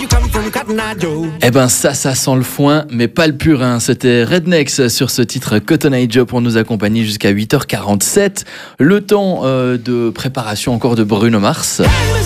Eh ben ça sent le foin, mais pas le purin. C'était Rednex sur ce titre Cotton Eye Joe pour nous accompagner jusqu'à 8h47. Le temps de préparation encore de Bruno Mars.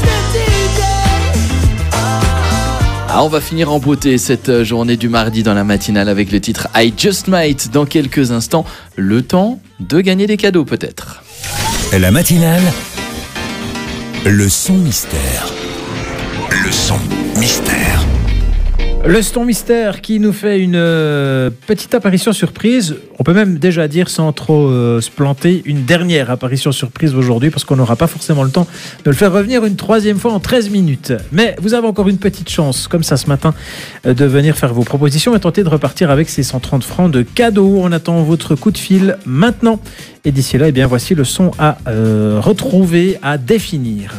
On va finir en beauté cette journée du mardi dans la matinale avec le titre I Just Might. Dans quelques instants, le temps de gagner des cadeaux peut-être. La matinale, le son mystère. Le son mystère. Le son mystère qui nous fait une petite apparition surprise. On peut même déjà dire, sans trop se planter, une dernière apparition surprise aujourd'hui, parce qu'on n'aura pas forcément le temps de le faire revenir une troisième fois en 13 minutes. Mais vous avez encore une petite chance, comme ça ce matin, de venir faire vos propositions et tenter de repartir avec ces 130 francs de cadeaux. On attend votre coup de fil maintenant. Et d'ici là, eh bien, voici le son à retrouver, à définir.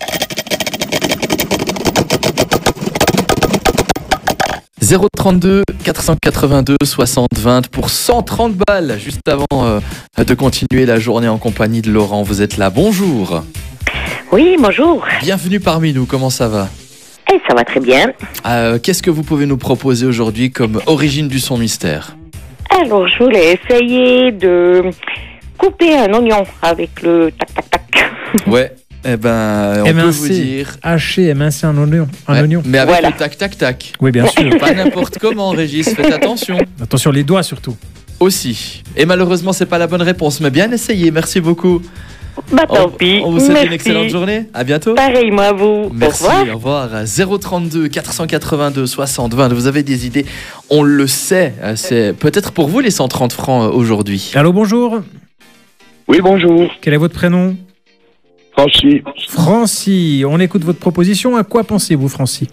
032 482 60 20 pour 130 balles juste avant de continuer la journée en compagnie de Laurent. Vous êtes là, bonjour. Oui, bonjour. Bienvenue parmi nous, comment ça va? Ça va très bien. Qu'est-ce que vous pouvez nous proposer aujourd'hui comme origine du son mystère? Alors, je voulais essayer de couper un oignon avec le tac-tac-tac. Ouais. Eh ben, on peut vous dire... hacher, émincer un oignon. Mais avec voilà. le tac-tac-tac. Oui, bien sûr. Pas n'importe comment, Régis, faites attention. Attention, les doigts surtout. Aussi. Et malheureusement, c'est pas la bonne réponse, mais bien essayé, merci beaucoup. Tant pis. On vous souhaite Merci. une excellente journée, à bientôt. Pareillement à vous. Merci, Au revoir. 032 482 60 20, vous avez des idées, on le sait, c'est peut-être pour vous les 130 francs aujourd'hui. Allô, bonjour. Oui, bonjour. Quel est votre prénom? Francis. Francis, on écoute votre proposition. À quoi pensez-vous, Francis?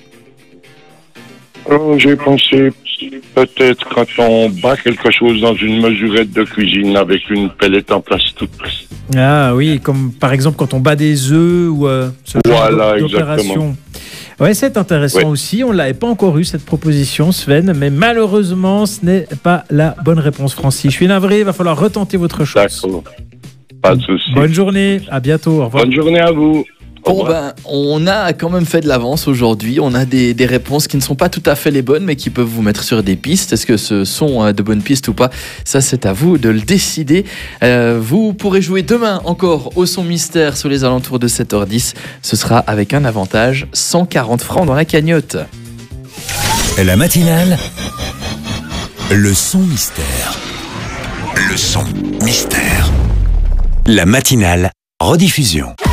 J'ai pensé peut-être quand on bat quelque chose dans une mesurette de cuisine avec une pellette en plastique. Ah oui, comme par exemple quand on bat des œufs ou ce genre d'opération. Ouais, c'est intéressant aussi. On ne l'avait pas encore eu cette proposition, Sven, mais malheureusement, ce n'est pas la bonne réponse, Francis. Je suis navré, il va falloir retenter votre chance. D'accord. Pas de souci. Bonne journée, à bientôt, au revoir. Bonne journée à vous. Bon ben, on a quand même fait de l'avance aujourd'hui, on a des réponses qui ne sont pas tout à fait les bonnes, mais qui peuvent vous mettre sur des pistes. Est-ce que ce sont de bonnes pistes ou pas? Ça, c'est à vous de le décider. Vous pourrez jouer demain encore au son mystère sur les alentours de 7h10. Ce sera avec un avantage, 140 francs dans la cagnotte. La matinale, le son mystère. Le son mystère. La matinale, rediffusion.